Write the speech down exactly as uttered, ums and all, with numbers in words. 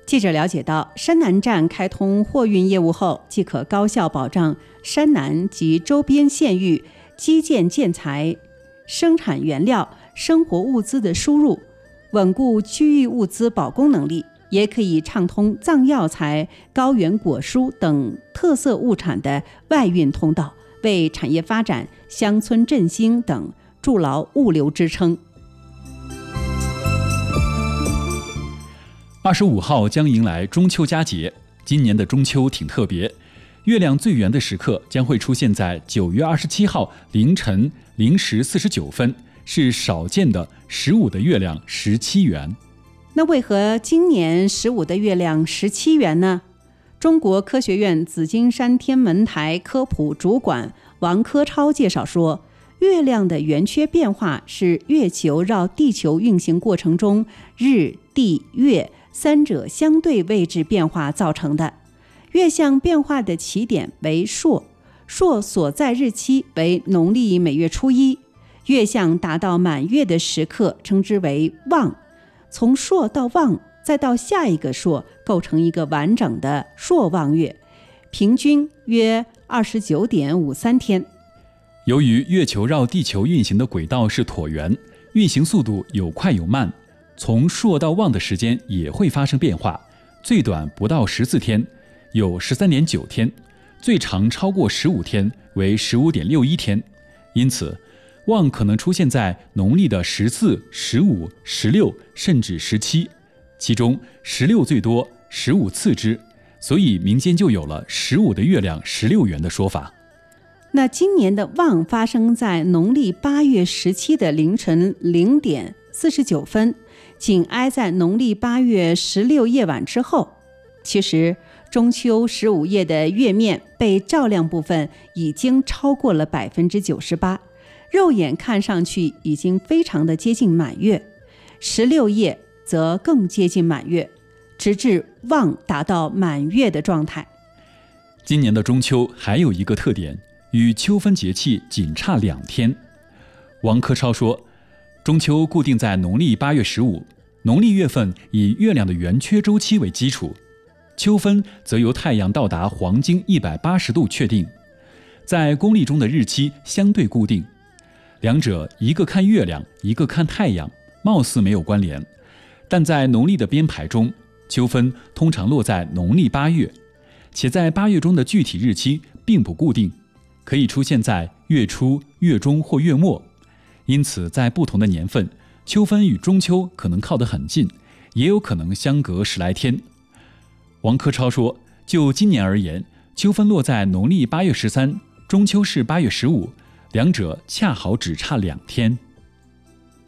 记者了解到，山南站开通货运业务后，即可高效保障山南及周边县域基建建材、生产原料、生活物资的输入，稳固区域物资保供能力，也可以畅通藏药材、高原果蔬等特色物产的外运通道，为产业发展、乡村振兴等筑牢物流支撑。 二十五号将迎来中秋佳节，今年的中秋挺特别，月亮最圆的时刻将会出现在九月二十七号凌晨零时四十九分，是少见的十五的月亮十七圆。 那为何今年十五的月亮十七圆呢？中国科学院紫金山天文台科普主管王科超介绍说，月亮的圆缺变化是月球绕地球运行过程中日、地、月三者相对位置变化造成的。月相变化的起点为朔，朔所在日期为农历每月初一，月相达到满月的时刻称之为望，从朔到望再到下一个朔，构成一个完整的朔望月，平均约二十九点五三天。 由于月球绕地球运行的轨道是椭圆，运行速度有快有慢，从朔到望的时间也会发生变化，最短不到十四天，有 十三点九天，最长超过十五天，为 十五点六一天。因此望可能出现在农历的十四、十五、十六甚至十七，其中十六最多，十五次之，所以民间就有了十五的月亮十六圆的说法。 那今年的望发生在农历八月十七的凌晨零点四十九分，紧挨在农历八月十六夜晚之后。其实中秋十五夜的月面被照亮部分已经超过了百分之九十八，肉眼看上去已经非常的接近满月，十六夜则更接近满月，直至望达到满月的状态。 今年的中秋还有一个特点，与秋分节气仅差两天。王科超说，中秋固定在农历八月十五，农历月份以月亮的圆缺周期为基础，秋分则由太阳到达黄经一百八十度确定，在公历中的日期相对固定，两者一个看月亮，一个看太阳，貌似没有关联，但在农历的编排中，秋分通常落在农历八月，且在八月中的具体日期并不固定，可以出现在月初、月中或月末，因此在不同的年份，秋分与中秋可能靠得很近，也有可能相隔十来天。王科超说，就今年而言，秋分落在农历八月十三，中秋是八月十五，两者恰好只差两天。